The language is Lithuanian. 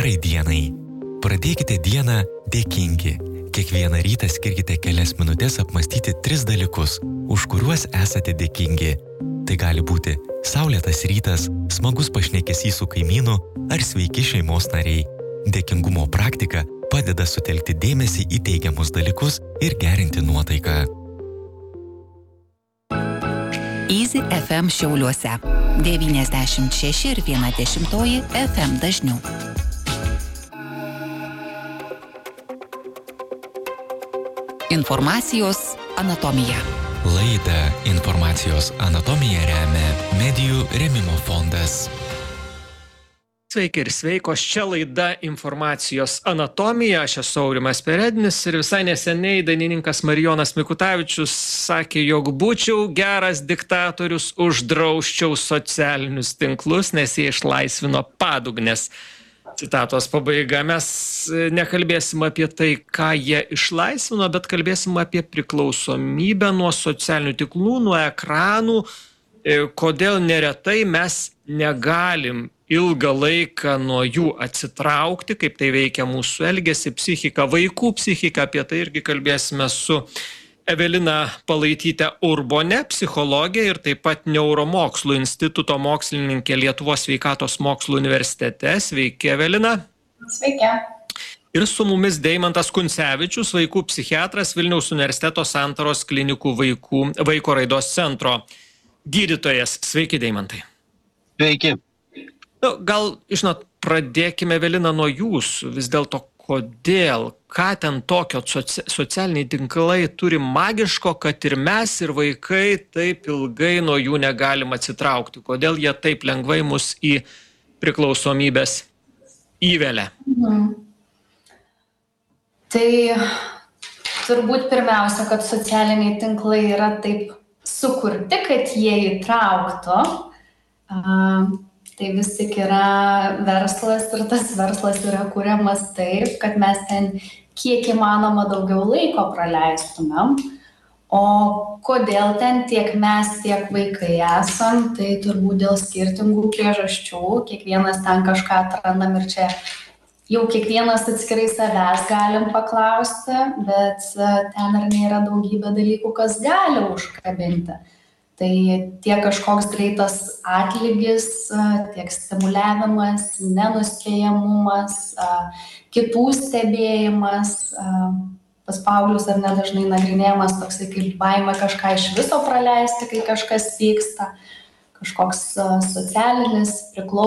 gerai dienai. Pradėkite dieną dėkingi. Kiekvieną rytą skirkite kelias minutės apmąstyti 3 dalykus, už kuriuos esate dėkingi. Tai gali būti saulėtas rytas, smagus pašnekesys su kaimynu ar sveiki šeimos nariai. Dėkingumo praktika padeda sutelkti dėmesį į teigiamus dalykus ir gerinti nuotaiką. Easy FM Šiauliuose 96,1 FM dažniu. Informacijos anatomija. Laidą Informacijos anatomija remia Medijų rėmimo fondas. Sveiki ir sveikos, čia laida Informacijos anatomija, aš esu Aurimas Perednis ir visai neseniai dainininkas Marijonas Mikutavičius sakė, jog būčiau geras diktatorius, uždrausčiau socialinius tinklus, nes jie išlaisvino padugnės. Citatos pabaiga. Mes nekalbėsim apie tai, ką jie išlaisvino, bet kalbėsim apie priklausomybę nuo socialinių tinklų, nuo ekranų, kodėl neretai mes negalim ilgą laiką nuo jų atsitraukti, kaip tai veikia mūsų elgesį, psichiką, vaikų psichiką, apie tai irgi kalbėsime su Evelina Palaityte Urbone, psichologė ir taip pat Neuromokslų instituto mokslininkė Lietuvos sveikatos mokslų universitete. Sveiki, Evelina. Sveiki. Ir su mumis Deimantas Kuncevičius, vaikų psichiatras Vilniaus universiteto Santaros klinikų vaiko raidos centro gydytojas. Sveiki, Deimantai. Sveiki. Gal, žinot, pradėkime, Evelina, nuo jūsų. Vis dėlto, kodėl, ką ten tokio socialiniai tinklai turi magiško, kad ir mes, ir vaikai taip ilgai nuo jų negalim atsitraukti? Kodėl jie taip lengvai mus į priklausomybės įvelia? Tai turbūt pirmiausia, kad socialiniai tinklai yra taip sukurti, kad jie įtrauktų. Tai vis tik yra verslas ir tas verslas yra kuriamas taip, kad mes ten kiek įmanoma daugiau laiko praleistumėm. O kodėl ten tiek mes, tiek vaikai esam, tai turbūt dėl skirtingų priežasčių. Kiekvienas ten kažką atrandam ir čia jau kiekvienas atskirai savęs galim paklausti, bet ten ar nėra daugybė dalykų, kas gali užkabinti. Tai tiek kažkoks greitas atlygis, tiek stimuliavimas, nenuspėjamumas, kitų stebėjimas, pas paauglius ar nedažnai nagrinėjamas toksai kaip baimė kažką iš viso praleisti, kai kažkas vyksta, kažkoks socialinis priklausomas.